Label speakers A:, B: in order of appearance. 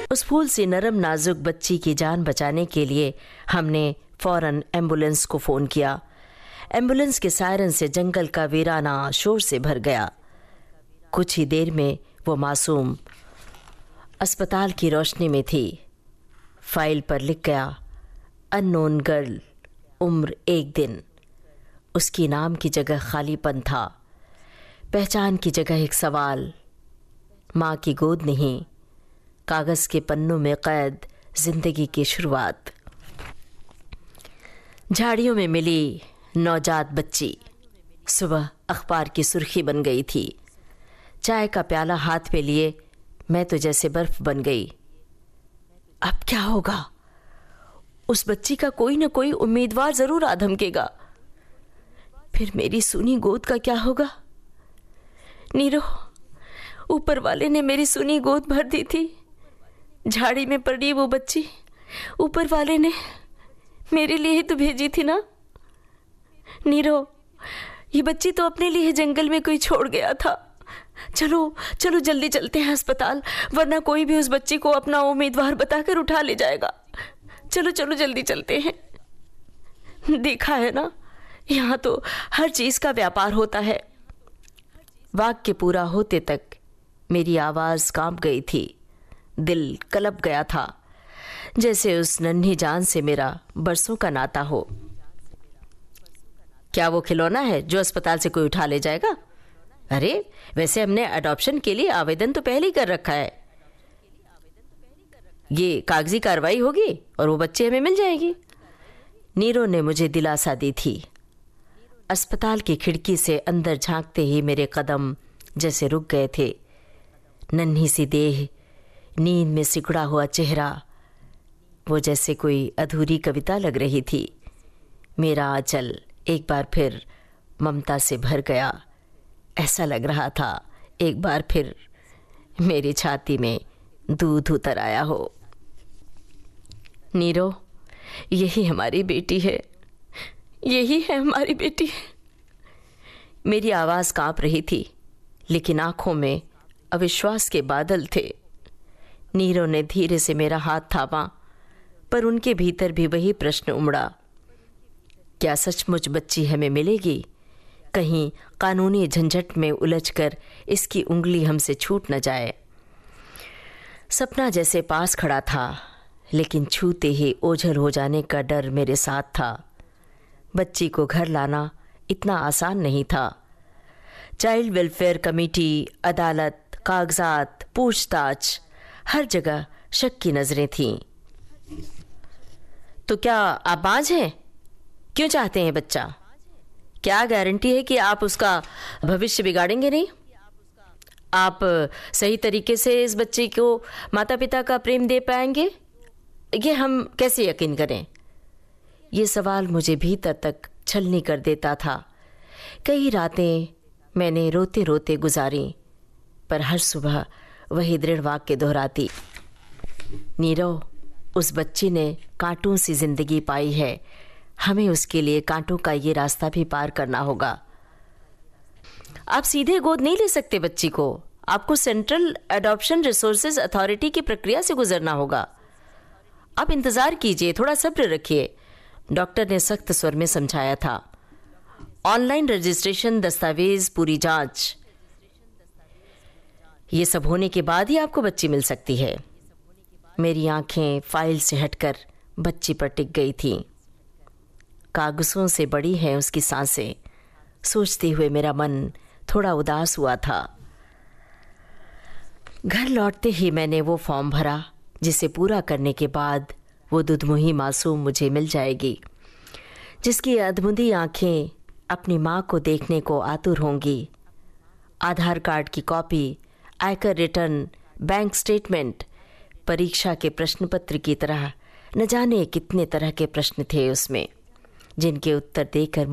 A: उस फूल सी नरम नाजुक बच्ची की जान बचाने के लिए हमने फौरन एम्बुलेंस को फ़ोन किया। एम्बुलेंस के सायरन से जंगल का वीराना शोर से भर गया। कुछ ही देर में वो मासूम अस्पताल की रोशनी में थी। फाइल पर लिख गया, अननोन गर्ल, उम्र 1 दिन। उसकी नाम की जगह खालीपन था, पहचान की जगह एक सवाल। माँ की गोद नहीं, कागज़ के पन्नों में कैद जिंदगी की शुरुआत। झाड़ियों में मिली नवजात बच्ची सुबह अखबार की सुर्खी बन गई थी। चाय का प्याला हाथ में लिए मैं तो जैसे बर्फ बन गई। अब क्या होगा? उस बच्ची का कोई न कोई उम्मीदवार जरूर आ धमकेगा। फिर मेरी सूनी गोद का क्या होगा? नीरो, ऊपर वाले ने मेरी सूनी गोद भर दी थी। झाड़ी में पड़ी वो बच्ची ऊपर वाले ने मेरे लिए ही तो भेजी थी ना। नीरो, ये बच्ची तो अपने लिए जंगल में कोई छोड़ गया था। चलो चलो जल्दी चलते हैं अस्पताल, वरना कोई भी उस बच्ची को अपना उम्मीदवार बताकर उठा ले जाएगा। चलो चलो जल्दी चलते हैं। देखा है ना, यहाँ तो हर चीज का व्यापार होता है। वाक्य पूरा होते तक मेरी आवाज कांप गई थी, दिल कलप गया था, जैसे उस नन्ही जान से मेरा बरसों का नाता हो। क्या वो खिलौना है जो अस्पताल से कोई उठा ले जाएगा? अरे वैसे हमने अडॉप्शन के लिए आवेदन तो पहले ही कर रखा है। ये कागजी कार्रवाई होगी और वो बच्चे हमें मिल जाएगी। नीरो ने मुझे दिलासा दी थी। अस्पताल की खिड़की से अंदर झांकते ही मेरे कदम जैसे रुक गए थे। नन्ही सी देह, नींद में सिकुड़ा हुआ चेहरा, वो जैसे कोई अधूरी कविता लग रही थी। मेरा आंचल एक बार फिर ममता से भर गया। ऐसा लग रहा था एक बार फिर मेरी छाती में दूध उतर आया हो। नीरो, यही हमारी बेटी है, यही है हमारी बेटी। मेरी आवाज कांप रही थी, लेकिन आंखों में अविश्वास के बादल थे। नीरो ने धीरे से मेरा हाथ थामा, पर उनके भीतर भी वही प्रश्न उमड़ा, क्या सचमुच बच्ची हमें मिलेगी? कहीं कानूनी झंझट में उलझकर इसकी उंगली हमसे छूट न जाए। सपना जैसे पास खड़ा था, लेकिन छूते ही ओझल हो जाने का डर मेरे साथ था। बच्ची को घर लाना इतना आसान नहीं था। चाइल्ड वेलफेयर कमेटी, अदालत, कागजात, पूछताछ, हर जगह शक की नजरें थीं। तो क्या आप बाज हैं? क्यों चाहते हैं बच्चा? क्या गारंटी है कि आप उसका भविष्य बिगाड़ेंगे नहीं? आप सही तरीके से इस बच्चे को माता पिता का प्रेम दे पाएंगे? ये हम कैसे यकीन करें? ये सवाल मुझे भीतर तक छलनी कर देता था। कई रातें मैंने रोते रोते गुजारी, पर हर सुबह वही दृढ़ वाक्य दोहराती, नीरो, उस बच्ची ने कांटों सी जिंदगी पाई है, हमें उसके लिए कांटों का ये रास्ता भी पार करना होगा। आप सीधे गोद नहीं ले सकते बच्ची को, आपको सेंट्रल एडॉप्शन रिसोर्सेज अथॉरिटी की प्रक्रिया से गुजरना होगा। आप इंतजार कीजिए, थोड़ा सब्र रखिए, डॉक्टर ने सख्त स्वर में समझाया था। ऑनलाइन रजिस्ट्रेशन, दस्तावेज, पूरी जांच, ये सब होने के बाद ही आपको बच्ची मिल सकती है। मेरी आंखें फाइल से हटकर बच्ची पर टिक गई थीं। कागजों से बड़ी हैं उसकी सांसें, सोचते हुए मेरा मन थोड़ा उदास हुआ था। घर लौटते ही मैंने वो फॉर्म भरा, जिसे पूरा करने के बाद वो दुधमुही मासूम मुझे मिल जाएगी, जिसकी अधमुंधी आंखें अपनी माँ को देखने को आतुर होंगी। आधार कार्ड की कॉपी, आयकर रिटर्न, बैंक स्टेटमेंट, परीक्षा के प्रश्न पत्र की तरह न जाने कितने तरह के प्रश्न थे उसमें, जिनके उत्तर देकर